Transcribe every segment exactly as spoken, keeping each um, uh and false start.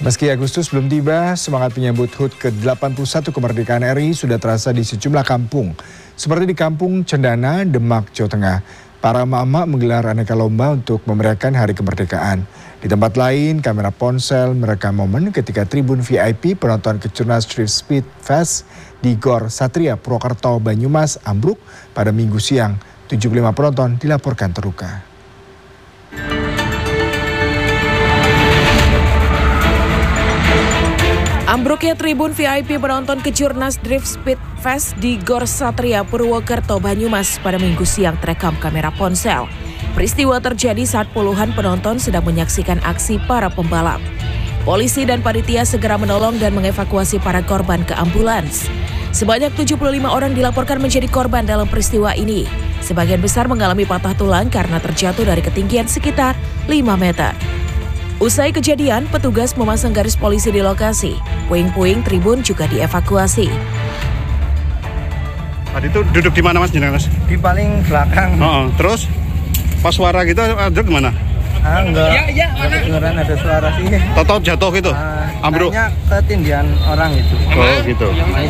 Meski Agustus belum tiba, semangat menyambut H U T ke delapan puluh satu kemerdekaan R I sudah terasa di sejumlah kampung. Seperti di Kampung Cendana, Demak, Jawa Tengah. Para emak-emak menggelar aneka lomba untuk memeriahkan hari kemerdekaan. Di tempat lain, kamera ponsel merekam momen ketika tribun V I P penonton Kejurnas Drift Speed Fest di Gor Satria, Purwokerto, Banyumas, ambruk pada Minggu siang. tujuh puluh lima penonton dilaporkan terluka. Ambruknya tribun V I P penonton Kejurnas Drift Speed Fest di Gor Satria, Purwokerto, Banyumas pada Minggu siang terekam kamera ponsel. Peristiwa terjadi saat puluhan penonton sedang menyaksikan aksi para pembalap. Polisi dan panitia segera menolong dan mengevakuasi para korban ke ambulans. Sebanyak tujuh puluh lima orang dilaporkan menjadi korban dalam peristiwa ini. Sebagian besar mengalami patah tulang karena terjatuh dari ketinggian sekitar lima meter. Usai kejadian, petugas memasang garis polisi di lokasi. Puing-puing tribun juga dievakuasi. Tadi itu duduk di mana mas? Mas? Di paling belakang. Oh, terus pas suara gitu ada gimana? Ah, enggak. Ya, ya, mana? Beneran ada suara sih. Tahu jatuh gitu? Ah, ambruk. Kayaknya ketindihan orang itu. Oh gitu.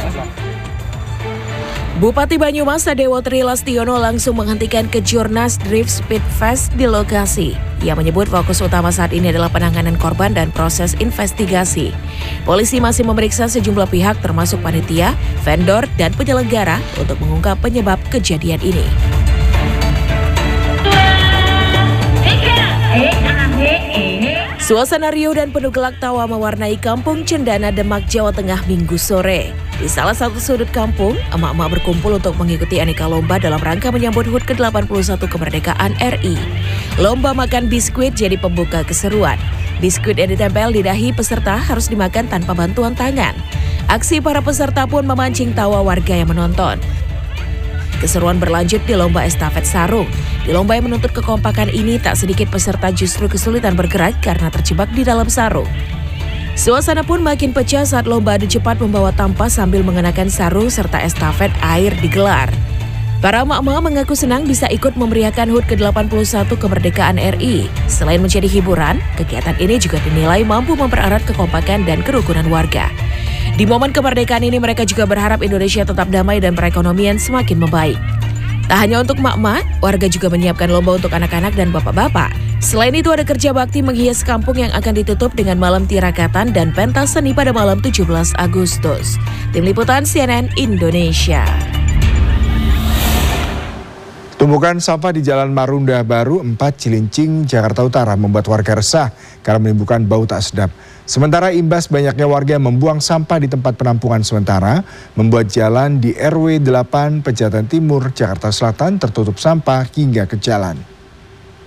Bupati Banyumas Sadewo Tri Lastiono langsung menghentikan Kejurnas Drift Speed Fest di lokasi. Ia menyebut fokus utama saat ini adalah penanganan korban dan proses investigasi. Polisi masih memeriksa sejumlah pihak termasuk panitia, vendor, dan penyelenggara untuk mengungkap penyebab kejadian ini. Suasana riuh dan penuh gelak tawa mewarnai Kampung Cendana, Demak, Jawa Tengah Minggu sore. Di salah satu sudut kampung, emak-emak berkumpul untuk mengikuti aneka lomba dalam rangka menyambut H U T ke delapan puluh satu kemerdekaan R I. Lomba makan biskuit jadi pembuka keseruan. Biskuit yang ditempel di dahi peserta harus dimakan tanpa bantuan tangan. Aksi para peserta pun memancing tawa warga yang menonton. Keseruan berlanjut di lomba estafet sarung. Di lomba yang menuntut kekompakan ini, tak sedikit peserta justru kesulitan bergerak karena terjebak di dalam sarung. Suasana pun makin pecah saat lomba adu cepat membawa tampah sambil mengenakan sarung serta estafet air digelar. Para emak-emak mengaku senang bisa ikut memeriahkan H U T ke delapan puluh satu kemerdekaan R I. Selain menjadi hiburan, kegiatan ini juga dinilai mampu mempererat kekompakan dan kerukunan warga. Di momen kemerdekaan ini mereka juga berharap Indonesia tetap damai dan perekonomian semakin membaik. Tak hanya untuk emak-emak, warga juga menyiapkan lomba untuk anak-anak dan bapak-bapak. Selain itu ada kerja bakti menghias kampung yang akan ditutup dengan malam tirakatan dan pentas seni pada malam tujuh belas Agustus. Tim Liputan C N N Indonesia. Tumpukan sampah di Jalan Marunda Baru empat Cilincing, Jakarta Utara membuat warga resah karena menimbulkan bau tak sedap. Sementara imbas banyaknya warga yang membuang sampah di tempat penampungan sementara, membuat jalan di R W delapan Pejaten Timur, Jakarta Selatan tertutup sampah hingga ke jalan.